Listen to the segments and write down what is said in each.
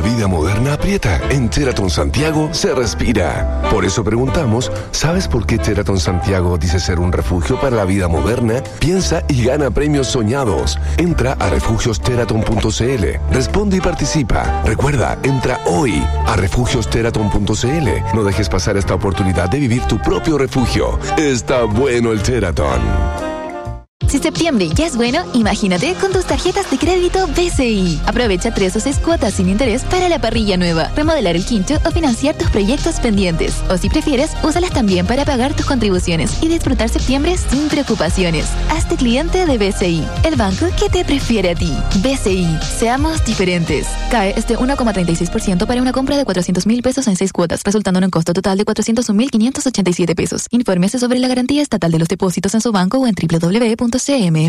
vida moderna aprieta, en Sheraton Santiago se respira. Por eso preguntamos, ¿sabes por qué Sheraton Santiago dice ser un refugio para la vida moderna? Piensa y gana premios soñados. Entra a refugiosheraton.cl, responde y participa. Recuerda, entra hoy a refugiosheraton.cl. No dejes pasar esta oportunidad de vivir tu propio refugio. Está bueno el Sheraton. Si septiembre ya es bueno, imagínate con tus tarjetas de crédito BCI. Aprovecha 3 o 6 cuotas sin interés para la parrilla nueva, remodelar el quincho o financiar tus proyectos pendientes. O si prefieres, úsalas también para pagar tus contribuciones y disfrutar septiembre sin preocupaciones. Hazte cliente de BCI, el banco que te prefiere a ti. BCI, seamos diferentes. CAE es de 1,36% para una compra de 400,000 pesos en 6 cuotas, resultando en un costo total de 401,587 pesos. Infórmese sobre la garantía estatal de los depósitos en su banco o en www.cmfchile.cl.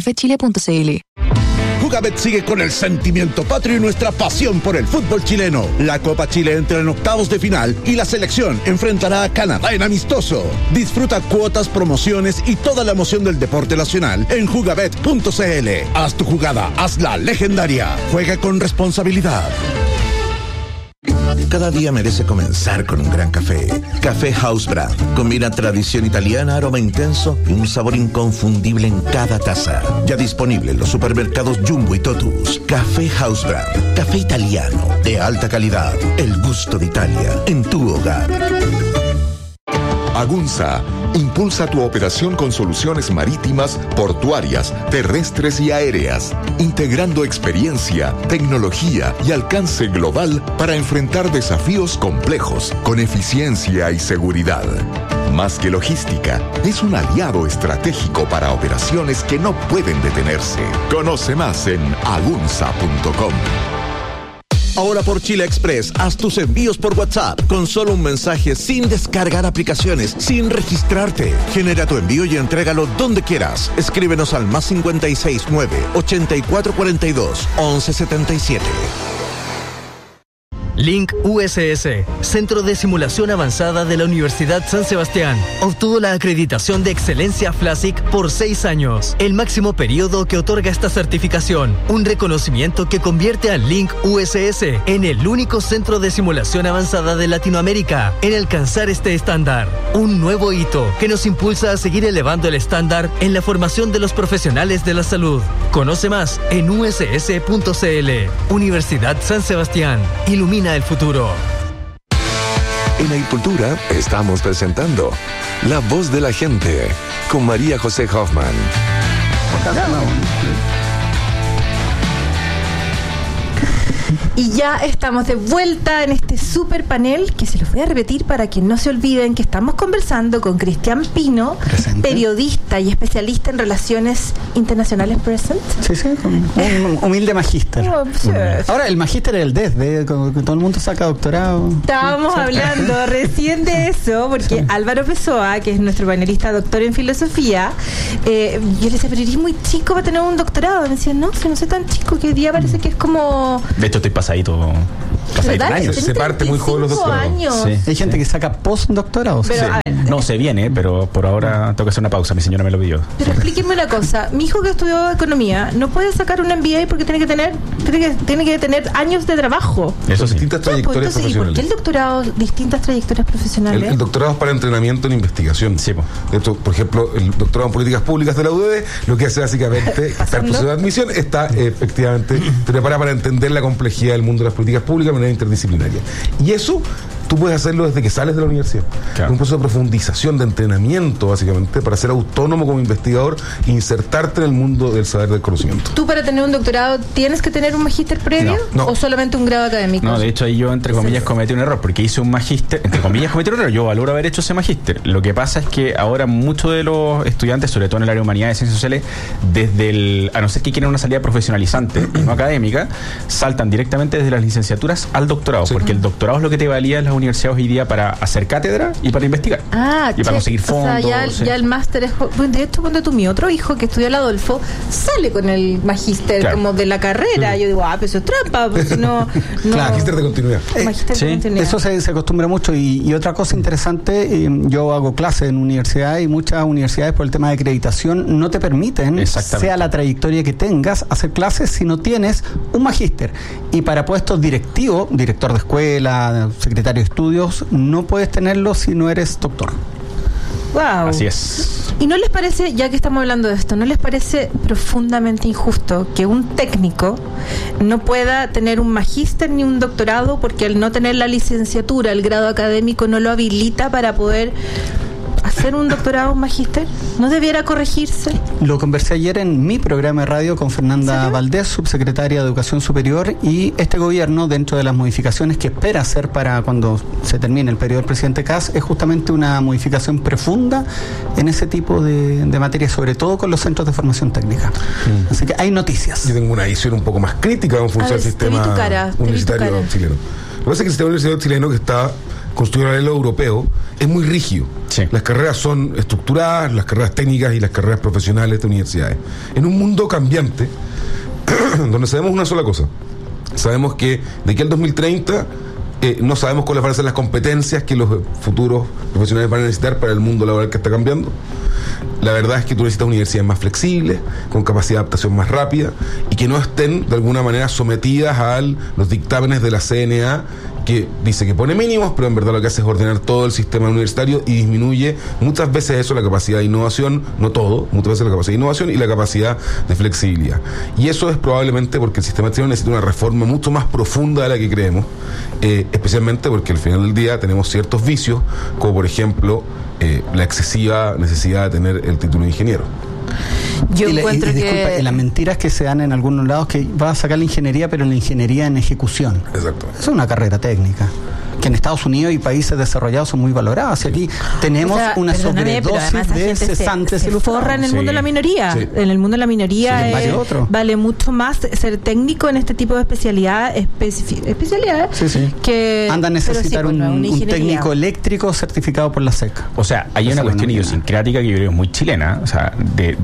Jugabet sigue con el sentimiento patrio y nuestra pasión por el fútbol chileno. La Copa Chile entra en octavos de final y la selección enfrentará a Canadá en amistoso. Disfruta cuotas, promociones y toda la emoción del deporte nacional en jugabet.cl. Haz tu jugada, hazla legendaria. Juega con responsabilidad. Cada día merece comenzar con un gran café. Café House Brand. Combina tradición italiana, aroma intenso y un sabor inconfundible en cada taza. Ya disponible en los supermercados Jumbo y Totus. Café House Brand. Café italiano de alta calidad. El gusto de Italia en tu hogar. Agunza impulsa tu operación con soluciones marítimas, portuarias, terrestres y aéreas, integrando experiencia, tecnología y alcance global para enfrentar desafíos complejos con eficiencia y seguridad. Más que logística, es un aliado estratégico para operaciones que no pueden detenerse. Conoce más en agunza.com. Ahora por Chile Express, haz tus envíos por WhatsApp con solo un mensaje, sin descargar aplicaciones, sin registrarte. Genera tu envío y entrégalo donde quieras. Escríbenos al +569 8442 1177. Link USS, Centro de Simulación Avanzada de la Universidad San Sebastián, obtuvo la acreditación de excelencia FLASIC por 6 años, el máximo periodo que otorga esta certificación, un reconocimiento que convierte a Link USS en el único centro de simulación avanzada de Latinoamérica en alcanzar este estándar, un nuevo hito que nos impulsa a seguir elevando el estándar en la formación de los profesionales de la salud. Conoce más en uss.cl. Universidad San Sebastián, ilumina el futuro. En Agricultura estamos presentando La Voz de la Gente con María José Hoffman. Y ya estamos de vuelta en este super panel que se los voy a repetir para que no se olviden que estamos conversando con Cristian Pino, presente, periodista y especialista en relaciones internacionales. Present. Sí, un humilde magíster. Ahora el magíster es el DES, todo el mundo saca doctorado. Estábamos hablando recién de eso porque Álvaro Pessoa, que es nuestro panelista doctor en filosofía, yo le decía, pero eres muy chico para tener un doctorado. Me decía, no, si no soy tan chico, que hoy día parece que es como... De hecho estoy pasadito años. Se parte muy joven los doctorados. Sí. Hay gente que saca postdoctorados. Sí. No, se viene, pero por ahora tengo que hacer una pausa. Mi señora me lo pidió. Pero explíqueme una cosa. Mi hijo que estudió economía no puede sacar un MBA porque tiene que tener años de trabajo. Eso sí. Distintas trayectorias profesionales. ¿Y por qué el doctorado, distintas trayectorias profesionales? El doctorado es para entrenamiento en investigación. Sí, de hecho, por ejemplo, el doctorado en políticas públicas de la UDD lo que hace básicamente está el proceso de admisión, está efectivamente prepara para entender la complejidad del mundo de las políticas públicas de manera interdisciplinaria. Y eso tú puedes hacerlo desde que sales de la universidad. Claro. Un proceso de profundización, de entrenamiento, básicamente, para ser autónomo como investigador e insertarte en el mundo del saber del conocimiento. ¿Tú para tener un doctorado tienes que tener un magíster previo o solamente un grado académico? No, de hecho ahí yo, entre comillas, cometí un error, porque hice un magíster, entre comillas cometí un error, yo valoro haber hecho ese magíster. Lo que pasa es que ahora muchos de los estudiantes, sobre todo en el área de humanidades y ciencias sociales, a no ser que quieran una salida profesionalizante y no académica, saltan directamente desde las licenciaturas al doctorado, porque el doctorado es lo que te valía en las universidades hoy día para hacer cátedra y para investigar. Y para conseguir fondos. O sea, ya el máster es... De hecho, cuando mi otro hijo que estudió el Adolfo sale con el magíster como de la carrera. Yo digo, pero eso es trampa, pues no... Claro, magíster de continuidad. Eso se acostumbra mucho. Y otra cosa interesante, yo hago clases en universidades y muchas universidades por el tema de acreditación no te permiten, sea la trayectoria que tengas, hacer clases si no tienes un magíster. Y para puestos directivos, director de escuela, secretario de estudios, no puedes tenerlo si no eres doctor. Wow. Así es. ¿Y no les parece, ya que estamos hablando de esto, no les parece profundamente injusto que un técnico no pueda tener un magíster ni un doctorado porque al no tener la licenciatura, el grado académico no lo habilita para poder hacer un doctorado, un magíster? ¿No debiera corregirse? Lo conversé ayer en mi programa de radio con Fernanda Valdés, subsecretaria de Educación Superior, y este gobierno, dentro de las modificaciones que espera hacer para cuando se termine el periodo del presidente Kast, es justamente una modificación profunda en ese tipo de materias, sobre todo con los centros de formación técnica. Así que hay noticias. Yo tengo una visión un poco más crítica en función del sistema universitario chileno. Lo que pasa es que el sistema universitario chileno, que está construido a nivel europeo, es muy rígido. Sí. Las carreras son estructuradas, las carreras técnicas y las carreras profesionales de universidades. En un mundo cambiante, donde sabemos una sola cosa. Sabemos que de aquí al 2030 no sabemos cuáles van a ser las competencias que los futuros profesionales van a necesitar para el mundo laboral que está cambiando. La verdad es que tú necesitas universidades más flexibles, con capacidad de adaptación más rápida y que no estén de alguna manera sometidas a los dictámenes de la CNA, que dice que pone mínimos, pero en verdad lo que hace es ordenar todo el sistema universitario y disminuye muchas veces eso, la capacidad de innovación, no todo, muchas veces la capacidad de innovación y la capacidad de flexibilidad. Y eso es probablemente porque el sistema chileno necesita una reforma mucho más profunda de la que creemos, especialmente porque al final del día tenemos ciertos vicios, como por ejemplo la excesiva necesidad de tener el título de ingeniero. Yo encuentro disculpa, y las mentiras que se dan en algunos lados, que vas a sacar la ingeniería, pero la ingeniería en ejecución. Exacto. Es una carrera técnica que en Estados Unidos y países desarrollados son muy valoradas. Y aquí tenemos una sobredosis de cesantes. Se forra en el mundo de la minoría. Sí. En el mundo de la minoría vale mucho más ser técnico en este tipo de especialidades que anda a necesitar un técnico eléctrico certificado por la SEC. O sea, hay una cuestión idiosincrática que yo creo es muy chilena, o sea,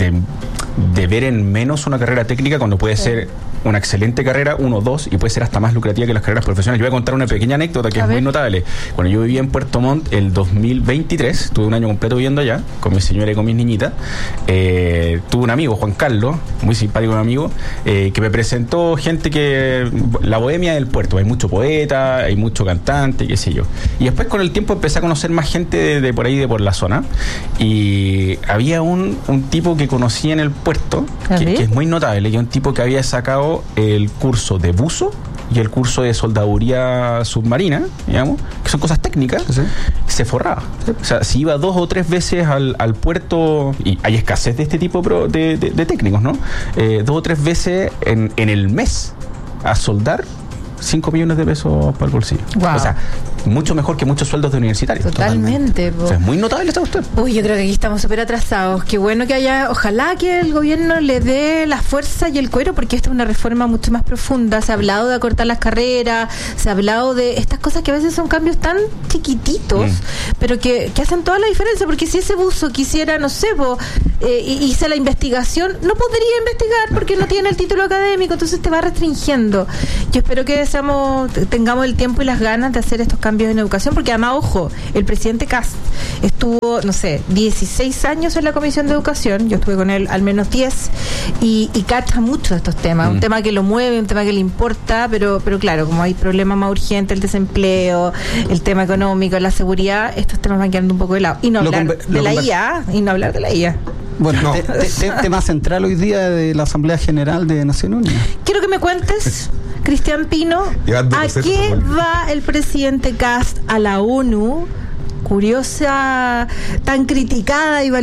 de ver en menos una carrera técnica cuando puede ser una excelente carrera, 1, 2, y puede ser hasta más lucrativa que las carreras profesionales. Yo voy a contar una pequeña anécdota que es muy notable. Cuando yo vivía en Puerto Montt el 2023, estuve un año completo viviendo allá, con mi señora y con mis niñitas, tuve un amigo, Juan Carlos, muy simpático, un amigo, que me presentó gente que, la bohemia del puerto, hay mucho poeta, hay mucho cantante, qué sé yo. Y después con el tiempo empecé a conocer más gente de por ahí, de por la zona, y había un tipo que conocí en el puerto, que es muy notable, que es un tipo que había sacado el curso de buzo y el curso de soldaduría submarina, digamos, que son cosas técnicas, se forraba. O sea, si iba 2 o 3 veces al puerto, y hay escasez de este tipo de técnicos, ¿no? 2 o 3 veces en el mes a soldar, 5 millones de pesos para el bolsillo. Wow. O sea, mucho mejor que muchos sueldos de universitarios. Totalmente. O sea, es muy notable esta cuestión. Uy, yo creo que aquí estamos súper atrasados. Qué bueno que haya, ojalá que el gobierno le dé la fuerza y el cuero, porque esta es una reforma mucho más profunda. Se ha hablado de acortar las carreras, se ha hablado de estas cosas que a veces son cambios tan chiquititos, pero que hacen toda la diferencia, porque si ese buzo quisiera, no sé, hice la investigación, no podría investigar porque no tiene el título académico, entonces te va restringiendo. Yo espero que tengamos el tiempo y las ganas de hacer estos cambios en educación, porque además, ojo, el presidente Kast estuvo, no sé, 16 años en la Comisión de Educación, yo estuve con él al menos 10, y cacha mucho de estos temas, un tema que lo mueve, un tema que le importa, pero claro, como hay problemas más urgentes, el desempleo, el tema económico, la seguridad, estos temas van quedando un poco de lado. Y no hablar de la IA. Bueno, tema central hoy día de la Asamblea General de Naciones Unidas. Quiero que me cuentes, Cristian Pino, ¿a qué va el presidente Kast a la ONU? Curiosa, tan criticada y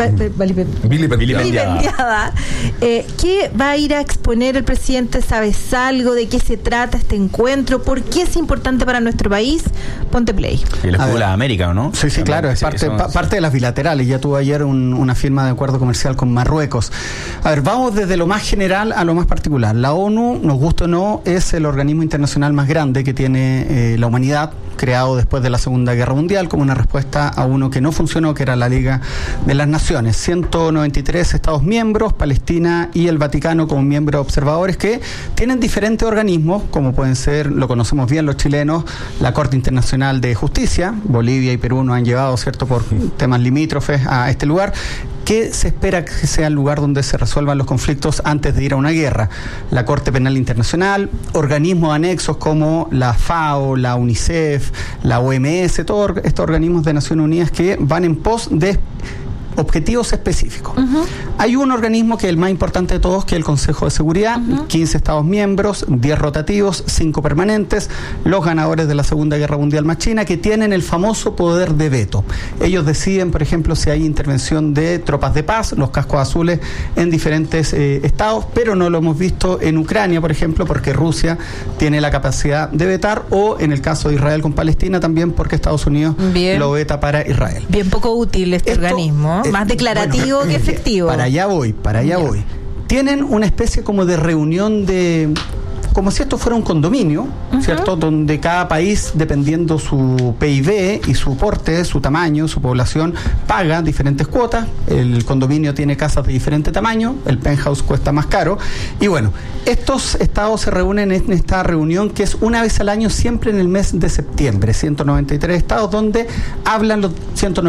vilipendiada. ¿Qué va a ir a exponer el presidente? ¿Sabes algo? ¿De qué se trata este encuentro? ¿Por qué es importante para nuestro país? Ponte play. Y el Fútbol de América, ¿no? Sí, claro, es parte de las bilaterales. Ya tuvo ayer una firma de acuerdo comercial con Marruecos. A ver, vamos desde lo más general a lo más particular. La ONU, nos gusta o no, es el organismo internacional más grande que tiene la humanidad, creado después de la Segunda Guerra Mundial como una respuesta a uno que no funcionó, que era la Liga de las Naciones. 193 Estados miembros, Palestina y el Vaticano como miembros observadores, que tienen diferentes organismos, como pueden ser, lo conocemos bien los chilenos, la Corte Internacional de Justicia. Bolivia y Perú nos han llevado, ¿cierto?, por temas limítrofes a este lugar, qué se espera que sea el lugar donde se resuelvan los conflictos antes de ir a una guerra? La Corte Penal Internacional, organismos anexos como la FAO, la UNICEF, la OMS, todos estos organismos de Naciones Unidas que van en pos de objetivos específicos. Hay un organismo que es el más importante de todos, que es el Consejo de Seguridad, 15 Estados miembros, 10 rotativos, 5 permanentes, los ganadores de la Segunda Guerra Mundial más China, que tienen el famoso poder de veto. Ellos deciden, por ejemplo, si hay intervención de tropas de paz, los cascos azules, en diferentes estados, pero no lo hemos visto en Ucrania, por ejemplo, porque Rusia tiene la capacidad de vetar, o en el caso de Israel con Palestina también, porque Estados Unidos lo veta para Israel. Bien poco útil este organismo. Más declarativo que efectivo. Para allá voy. Tienen una especie como de reunión de... como si esto fuera un condominio, ¿cierto? Donde cada país, dependiendo su PIB y su porte, su tamaño, su población, paga diferentes cuotas. El condominio tiene casas de diferente tamaño, el penthouse cuesta más caro. Y bueno, estos estados se reúnen en esta reunión que es una vez al año, siempre en el mes de septiembre. 193 estados donde hablan los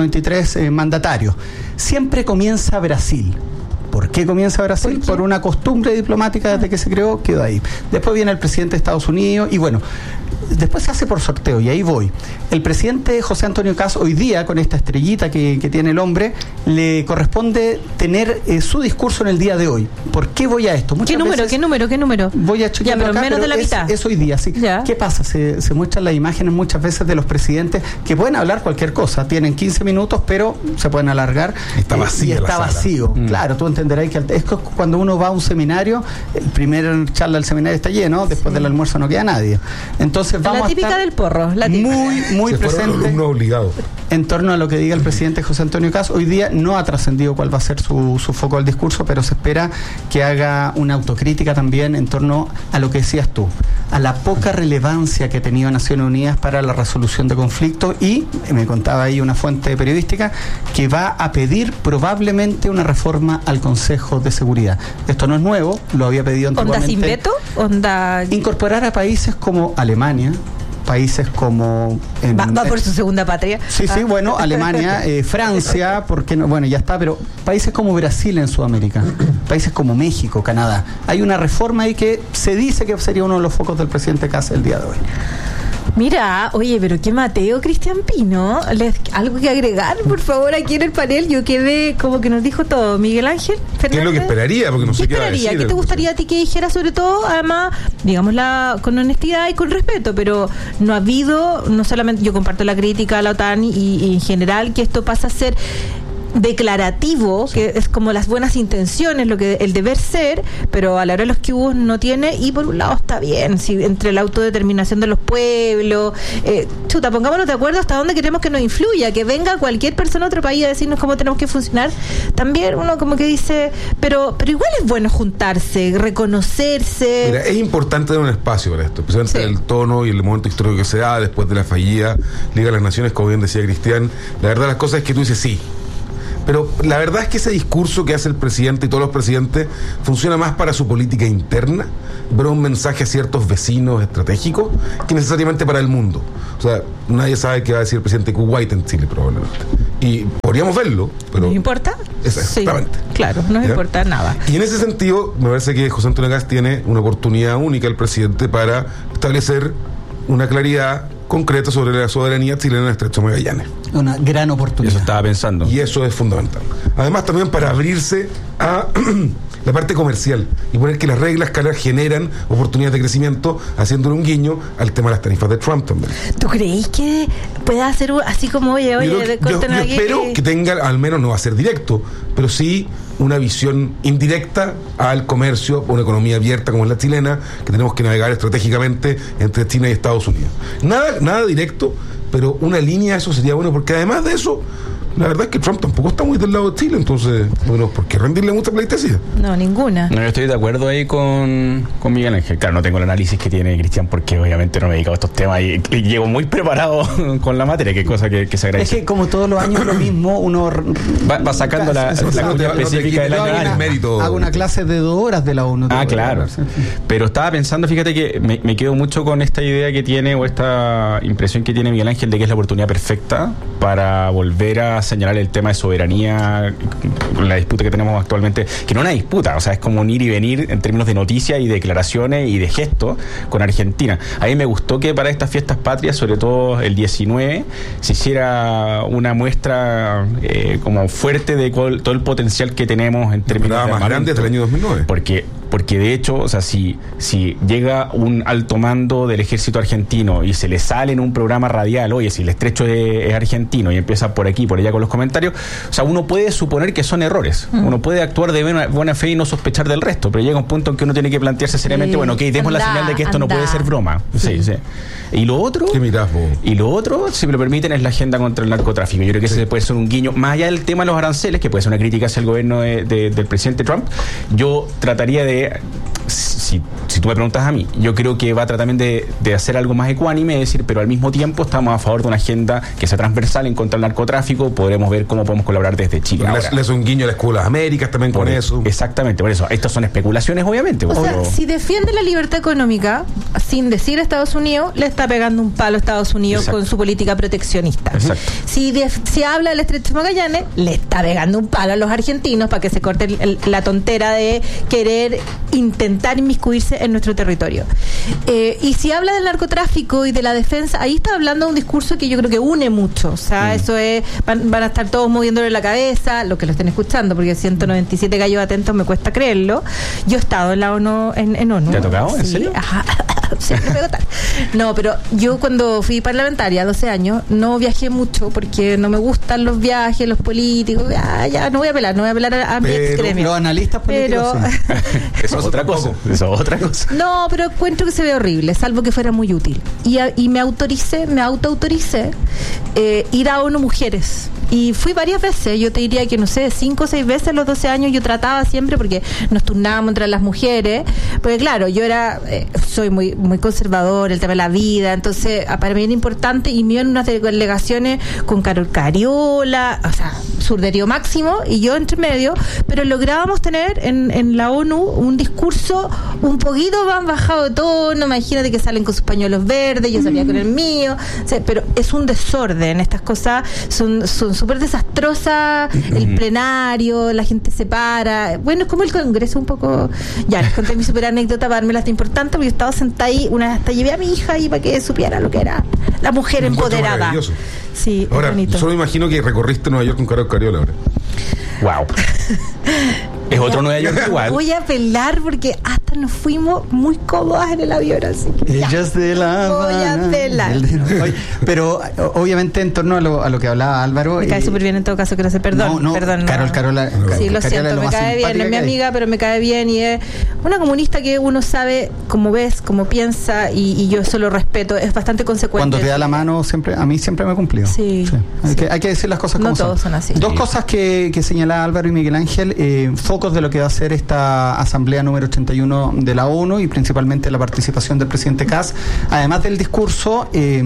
193 mandatarios. Siempre comienza Brasil. ¿Por qué comienza Brasil? Por una costumbre diplomática desde que se creó, quedó ahí. Después viene el presidente de Estados Unidos y bueno, después se hace por sorteo y ahí voy. El presidente José Antonio Kast, hoy día, con esta estrellita que tiene el hombre, le corresponde tener su discurso en el día de hoy. ¿Por qué voy a esto? ¿Qué número? Voy a chequear acá, menos de la mitad. Es hoy día, sí. Ya. ¿Qué pasa? Se muestran las imágenes muchas veces de los presidentes que pueden hablar cualquier cosa. Tienen 15 minutos, pero se pueden alargar. Está vacío. Está vacío. Claro, tú entenderás que es cuando uno va a un seminario, el primer charla del seminario está lleno, después del almuerzo no queda nadie. Entonces vamos la típica a estar del porro, la típica. muy presente obligado en torno a lo que diga el presidente José Antonio Kast. Hoy día no ha trascendido cuál va a ser su foco del discurso, pero se espera que haga una autocrítica también en torno a lo que decías tú, a la poca relevancia que ha tenido Naciones Unidas para la resolución de conflictos, y me contaba ahí una fuente periodística que va a pedir probablemente una reforma al Consejo de Seguridad. Esto no es nuevo, lo había pedido antiguamente. ¿Onda sin veto? ¿Onda...? Incorporar a países como Alemania, países como... ¿Va por su segunda patria? Sí, bueno, Alemania, Francia, porque no, bueno, ya está, pero países como Brasil en Sudamérica, países como México, Canadá. Hay una reforma ahí que se dice que sería uno de los focos del presidente Kast el día de hoy. Mira, oye, pero qué Mateo, Cristian Pino. ¿Algo que agregar, por favor, aquí en el panel? Yo quedé como que nos dijo todo. Miguel Ángel Fernández. ¿Qué es lo que esperaría? Porque no sé qué va a decir. ¿Qué te gustaría a ti que dijera, sobre todo, además, digámosla con honestidad y con respeto? Pero no ha habido, no solamente, yo comparto la crítica a la OTAN y en general, que esto pasa a ser declarativo, que es como las buenas intenciones, lo que el deber ser, pero a la hora de los que hubo no tiene. Y por un lado está bien, si entre la autodeterminación de los pueblos, pongámonos de acuerdo hasta dónde queremos que nos influya, que venga cualquier persona de otro país a decirnos cómo tenemos que funcionar. También uno como que dice, pero igual es bueno juntarse, reconocerse. Mira, es importante dar un espacio para esto, especialmente el tono y el momento histórico que se da después de la fallida Liga de las Naciones, como bien decía Cristian. La verdad, las cosas es que tú dices sí. Pero la verdad es que ese discurso que hace el presidente y todos los presidentes funciona más para su política interna, pero un mensaje a ciertos vecinos estratégicos, que necesariamente para el mundo. O sea, nadie sabe qué va a decir el presidente Kuwait en Chile, probablemente. Y podríamos verlo, pero... ¿Nos importa? Exactamente. Sí, claro, no nos importa nada. Y en ese sentido, me parece que José Antonio Kast tiene una oportunidad única, el presidente, para establecer una claridad concreta sobre la soberanía chilena en el Estrecho de Magallanes. Una gran oportunidad. Eso estaba pensando. Y eso es fundamental. Además, también para abrirse a la parte comercial y poner que las reglas claras generan oportunidades de crecimiento, haciéndole un guiño al tema de las tarifas de Trump también. ¿Tú creéis que pueda hacer así como, yo espero que tenga, al menos no va a ser directo, pero sí una visión indirecta al comercio, una economía abierta como es la chilena, que tenemos que navegar estratégicamente entre China y Estados Unidos. Nada directo, pero una línea, eso sería bueno, porque además de eso, la verdad es que Trump tampoco está muy del lado de Chile, entonces, bueno, ¿por qué rendirle mucha pleitesía? No, ninguna. No, yo estoy de acuerdo ahí con Miguel Ángel. Claro, no tengo el análisis que tiene Cristian, porque obviamente no me he dedicado a estos temas y llego muy preparado con la materia, que es cosa que se agradece. Es que como todos los años lo mismo, uno va sacando la cuestión específica del año. Hago una clase de 2 horas de la ONU. Claro. Pero estaba pensando, fíjate que me quedo mucho con esta idea que tiene, o esta impresión que tiene Miguel Ángel de que es la oportunidad perfecta para volver a a señalar el tema de soberanía, la disputa que tenemos actualmente, que no es una disputa, o sea, es como un ir y venir en términos de noticias y declaraciones y de gestos con Argentina. A mí me gustó que para estas fiestas patrias, sobre todo el 19, se hiciera una muestra como fuerte de todo el potencial que tenemos en términos de más grande hasta el año 2009. Porque de hecho, o sea, si llega un alto mando del ejército argentino y se le sale en un programa radial, oye, si el estrecho es argentino, y empieza por aquí, por allá con los comentarios, o sea, uno puede suponer que son errores. Uno puede actuar de buena fe y no sospechar del resto, pero llega un punto en que uno tiene que plantearse seriamente, bueno, ok, demos la señal de que esto no puede ser broma. Sí. Y lo otro, ¿qué mirás vos? Y lo otro, si me lo permiten, es la agenda contra el narcotráfico. Yo creo que ese puede ser un guiño, más allá del tema de los aranceles, que puede ser una crítica hacia el gobierno del presidente Trump. Yo trataría de, si tú me preguntas a mí, yo creo que va a tratar también de hacer algo más ecuánime, es decir, pero al mismo tiempo estamos a favor de una agenda que sea transversal en contra del narcotráfico. Podremos ver cómo podemos colaborar desde Chile. Le hace un guiño a la Escuela de Américas también con eso. Exactamente, por eso. Estas son especulaciones, obviamente. O sea, si defiende la libertad económica, sin decir a Estados Unidos, le está pegando un palo a Estados Unidos. Exacto. Con su política proteccionista. Exacto. Si habla del Estrecho de Magallanes, le está pegando un palo a los argentinos para que se corte la tontera de querer intentar inmiscuirse en nuestro territorio. Y si habla del narcotráfico y de la defensa, ahí está hablando de un discurso que yo creo que une mucho. O sea, eso es, van a estar todos moviéndole la cabeza, los que lo estén escuchando, porque 197 gallos atentos me cuesta creerlo. Yo he estado en la ONU, en ONU. ¿Te ha tocado? ¿En serio? Ajá. Sí, me pego tal. No, pero yo cuando fui parlamentaria, 12 años, no viajé mucho porque no me gustan los viajes, los políticos. Ya no voy a apelar a mi extremio. Los analistas políticos, sí. Eso es otra cosa. No, pero encuentro que se ve horrible, salvo que fuera muy útil. Y me autoautoricé ir a ONU Mujeres. Y fui varias veces, yo te diría que, no sé, 5 o 6 veces en los 12 años yo trataba siempre, porque nos turnábamos entre las mujeres, porque claro, yo soy muy conservador, el tema de la vida, entonces para mí era importante, y me iban unas delegaciones con Carol Cariola, o sea, surderío máximo, y yo entre medio, pero lográbamos tener en la ONU un discurso un poquito más bajado de tono. Imagínate que salen con sus pañuelos verdes, yo salía con el mío, o sea, pero es un desorden, estas cosas son súper desastrosas, el plenario, la gente se para, bueno, es como el Congreso un poco. Ya les conté mi super anécdota para darme la importante, porque yo estaba sentada ahí, hasta llevé a mi hija ahí para que supiera lo que era la mujer empoderada. Sí, ahora, bonito. Solo imagino que recorriste Nueva York con Carol Cariola ahora. Wow. Es otro Nueva York igual. Voy a apelar porque hasta nos fuimos muy cómodas en el avión, así que ellas de la voy a apelar. Pero obviamente en torno a lo que hablaba Álvaro, me cae súper bien en todo caso, quiero hacer perdón. Carola, sí, lo siento, me cae bien, es mi amiga, pero me cae bien, y es una comunista que uno sabe cómo ves, cómo piensa, y yo eso lo respeto, es bastante consecuente. Cuando te da la mano, a mí siempre me ha cumplido. Sí. Hay que decir las cosas como son. No todos son así. Dos cosas que señalaba Álvaro y Miguel Ángel, focos de lo que va a ser esta asamblea número 81 de la ONU, y principalmente la participación del presidente Kass, además del discurso,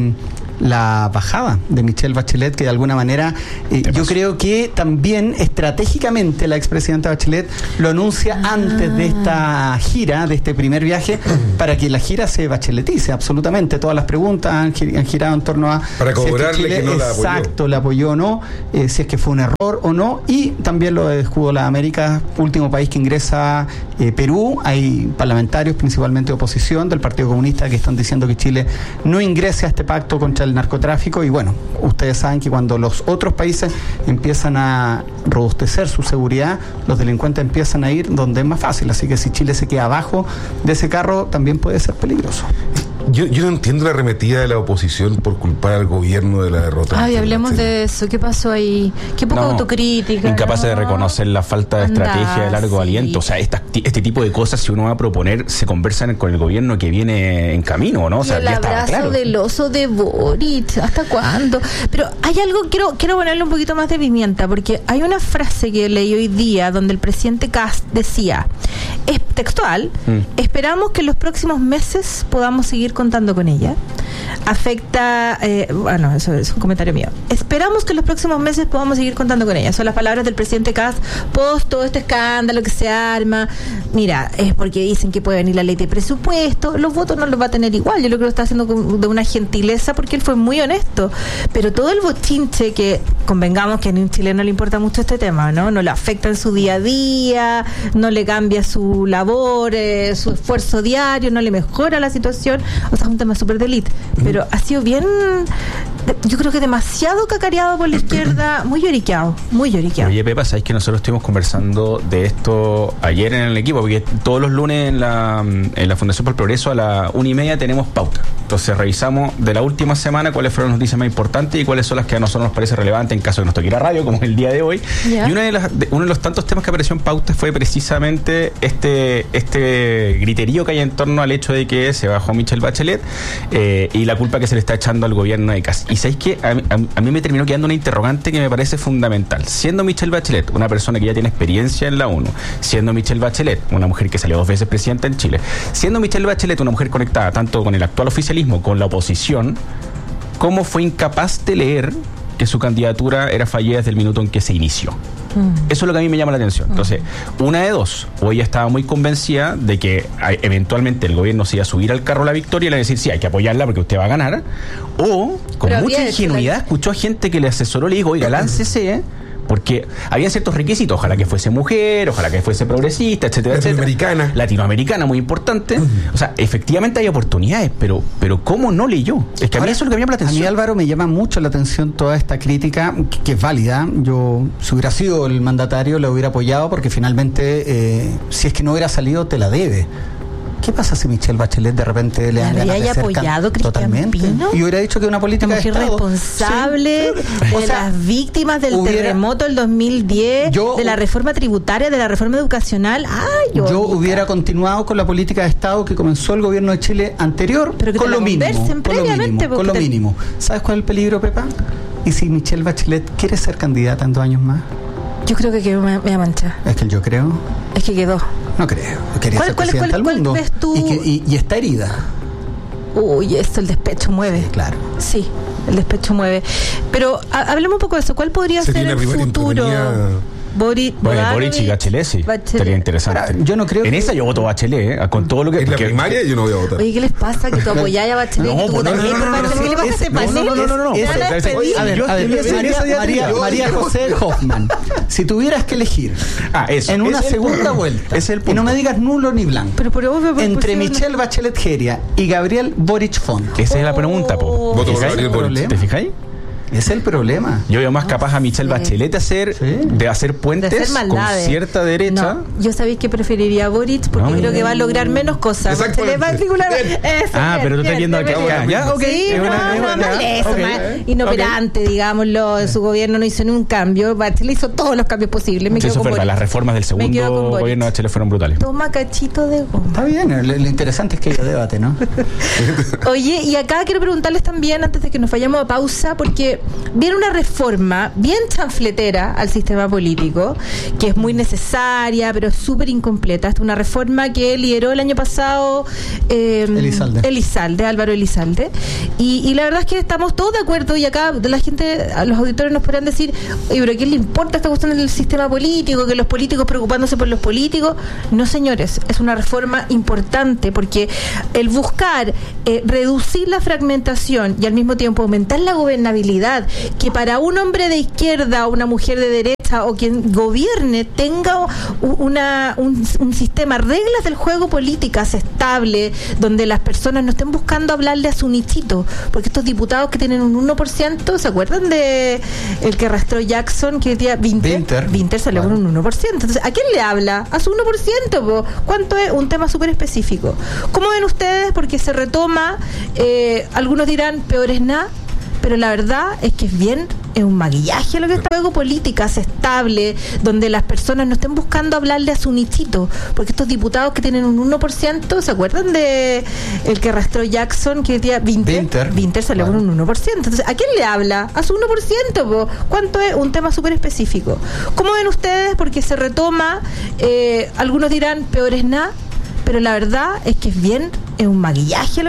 la bajada de Michelle Bachelet, que de alguna manera yo creo que también estratégicamente la expresidenta Bachelet lo anuncia antes de esta gira, de este primer viaje, para que la gira se bacheletice absolutamente. Todas las preguntas han girado en torno a para cobrarle si es que Chile, que no la apoyó. Exacto, la apoyó o no, si es que fue un error o no, y también lo de Escudo de las Américas, último país que ingresa Perú. Hay parlamentarios, principalmente de oposición del Partido Comunista, que están diciendo que Chile no ingrese a este pacto contra el narcotráfico, y bueno, ustedes saben que cuando los otros países empiezan a robustecer su seguridad, los delincuentes empiezan a ir donde es más fácil, así que si Chile se queda abajo de ese carro, también puede ser peligroso. Yo no entiendo la arremetida de la oposición por culpar al gobierno de la derrota. Ay, hablemos de eso. ¿Qué pasó ahí? Qué poca autocrítica. Incapaces de reconocer la falta de estrategia de largo aliento. O sea, este tipo de cosas, si uno va a proponer, se conversan con el gobierno que viene en camino, ¿no? O sea, el abrazo del oso de Boric. ¿Hasta cuándo? Pero hay algo, quiero ponerle un poquito más de pimienta, porque hay una frase que leí hoy día donde el presidente Kass decía: Es textual. Esperamos que en los próximos meses podamos seguir contando con ella. Afecta, eso es un comentario mío. Esperamos que en los próximos meses podamos seguir contando con ella. Son las palabras del presidente Kast post todo este escándalo que se arma. Mira, es porque dicen que puede venir la ley de presupuesto. Los votos no los va a tener igual. Yo creo que lo está haciendo de una gentileza porque él fue muy honesto. Pero todo el bochinche, que convengamos que a un chileno le importa mucho este tema, ¿no? No le afecta en su día a día, no le cambia su labor, su esfuerzo diario, no le mejora la situación. O sea, es un tema súper de élite. Pero ha sido bien, yo creo que demasiado cacareado por la izquierda, muy lloriqueado. Oye, Pepa, ¿sabes que nosotros estuvimos conversando de esto ayer en el equipo? Porque todos los lunes en la Fundación por el Progreso a las 1:30 tenemos pauta. Entonces revisamos de la última semana cuáles fueron las noticias más importantes y cuáles son las que a nosotros nos parece relevante en caso de que nos toque ir a radio, como el día de hoy. Yeah. Y uno de los tantos temas que apareció en pauta fue precisamente este griterío que hay en torno al hecho de que se bajó Michelle Bachelet y la culpa que se le está echando al gobierno de Kast. Y ¿sabéis qué? A mí me terminó quedando una interrogante que me parece fundamental. Siendo Michelle Bachelet una persona que ya tiene experiencia en la ONU, siendo Michelle Bachelet una mujer que salió 2 veces presidenta en Chile, siendo Michelle Bachelet una mujer conectada tanto con el actual oficialismo, con la oposición, ¿cómo fue incapaz de leer que su candidatura era fallida desde el minuto en que se inició? Eso es lo que a mí me llama la atención. Entonces, una de dos: o ella estaba muy convencida de que eventualmente el gobierno se iba a subir al carro a la victoria y le iba a decir, sí, hay que apoyarla porque usted va a ganar, o con mucha ingenuidad escuchó a gente que le asesoró, le dijo, oiga, láncese, porque había ciertos requisitos, ojalá que fuese mujer, ojalá que fuese progresista, etcétera, latinoamericana, muy importante. O sea, efectivamente hay oportunidades, pero ¿cómo no leyó? Es que a mí eso es lo que me llama la atención. A mí, Álvaro, me llama mucho la atención toda esta crítica, que es válida. Yo, si hubiera sido el mandatario, le hubiera apoyado, porque finalmente, si es que no hubiera salido, te la debe. ¿Qué pasa si Michelle Bachelet de repente le han ganado apoyado Cristian Pino? Y hubiera dicho que una política de Estado responsable de las víctimas del terremoto del 2010, de la reforma tributaria, de la reforma educacional. Yo hubiera continuado con la política de Estado que comenzó el gobierno de Chile anterior, con lo mínimo. ¿Sabes cuál es el peligro, Pepa? ¿Y si Michelle Bachelet quiere ser candidata en 2 años más? Yo creo que quedó media mancha. Es que yo creo. Es que quedó. No creo. Quería ser presidenta del mundo. ¿Ves tú? Y está herida. Uy, esto, el despecho mueve. Sí, claro. Sí, el despecho mueve. Pero hablemos un poco de eso. ¿Cuál podría ser el futuro? Boric y Bachelet, sí. Sería interesante. Yo no creo en esa yo voto Bachelet, con todo lo que... En la primaria yo no voy a votar. Oye, ¿qué les pasa? Que tú apoyáis a Bachelet. ¿Qué le pasa a ese panel? No. María José Hoffman, si tuvieras que elegir en una segunda vuelta, y no me digas nulo ni blanco, entre Michelle Bachelet Geria y Gabriel Boric Font. Esa es la pregunta, po. Voto por Gabriel Boric. ¿Te fijáis? Es el problema. Yo veo más capaz a Michelle Bachelet de hacer puentes con cierta derecha. No, yo sabéis que preferiría a Boric porque creo que va a lograr menos cosas. Pero tú estás viendo acá. ¿Ya? Ok. Inoperante, digámoslo. Su gobierno no hizo ni un cambio. Bachelet hizo todos los cambios posibles. Eso es verdad. Las reformas del segundo gobierno de Bachelet fueron brutales. Toma cachito de goma. Está bien. Lo interesante es que haya debate, ¿no? Oye, y acá quiero preguntarles también, antes de que nos vayamos a pausa, porque viene una reforma bien chanfletera al sistema político, que es muy necesaria, pero súper incompleta. Esta es una reforma que lideró el año pasado Álvaro Elizalde. Y la verdad es que estamos todos de acuerdo, y acá la gente, los auditores nos podrán decir, oye, pero ¿qué le importa esta cuestión del sistema político? Que los políticos preocupándose por los políticos. No, señores, es una reforma importante, porque el buscar reducir la fragmentación y al mismo tiempo aumentar la gobernabilidad, que para un hombre de izquierda o una mujer de derecha o quien gobierne tenga un sistema, reglas del juego políticas estable, donde las personas no estén buscando hablarle a su nichito, porque estos diputados que tienen un 1%, ¿se acuerdan de el que arrastró Jackson, que decía Winter salió con un 1%? Entonces, ¿a quién le habla? A su 1%, po. ¿Cuánto es? Un tema súper específico. ¿Cómo ven ustedes? Porque se retoma, algunos dirán peor es nada, pero la verdad es que es un maquillaje lo que está. Luego políticas estables, donde las personas no estén buscando hablarle a su nichito, porque estos diputados que tienen un 1%, ¿se acuerdan de el que arrastró Jackson, que decía Winter salió con un 1%? Entonces, ¿a quién le habla? A su 1%, po. ¿Cuánto es? Un tema súper específico. ¿Cómo ven ustedes? Porque se retoma, algunos dirán, peor es nada, pero la verdad es que es un maquillaje